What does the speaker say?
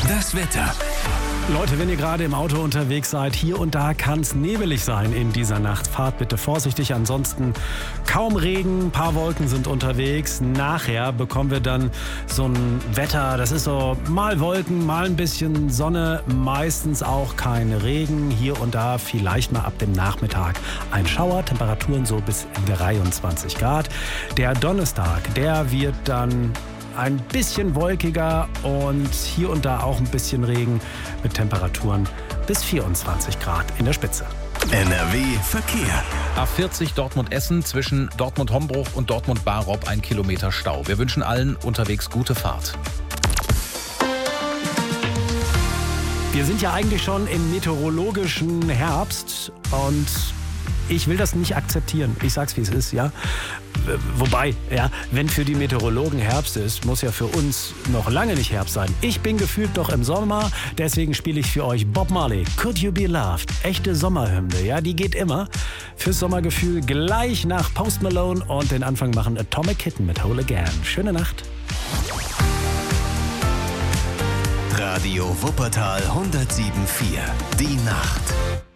Das Wetter. Leute, wenn ihr gerade im Auto unterwegs seid, hier und da kann es nebelig sein in dieser Nacht. Fahrt bitte vorsichtig, ansonsten kaum Regen, ein paar Wolken sind unterwegs. Nachher bekommen wir dann so ein Wetter, das ist so mal Wolken, mal ein bisschen Sonne, meistens auch kein Regen. Hier und da vielleicht mal ab dem Nachmittag ein Schauer, Temperaturen so bis 23 Grad. Der Donnerstag, der wird dann ein bisschen wolkiger und hier und da auch ein bisschen Regen mit Temperaturen bis 24 Grad in der Spitze. NRW Verkehr. A40 Dortmund-Essen zwischen Dortmund-Hombruch und Dortmund-Barop 1 Kilometer Stau. Wir wünschen allen unterwegs gute Fahrt. Wir sind ja eigentlich schon im meteorologischen Herbst und ich will das nicht akzeptieren. Ich sag's, wie es ist, ja. Wobei, ja, wenn für die Meteorologen Herbst ist, muss ja für uns noch lange nicht Herbst sein. Ich bin gefühlt doch im Sommer, deswegen spiele ich für euch Bob Marley, Could You Be Loved? Echte Sommerhymne, ja, die geht immer. Fürs Sommergefühl gleich nach Post Malone und den Anfang machen Atomic Kitten mit Whole Again. Schöne Nacht. Radio Wuppertal 107.4. Die Nacht.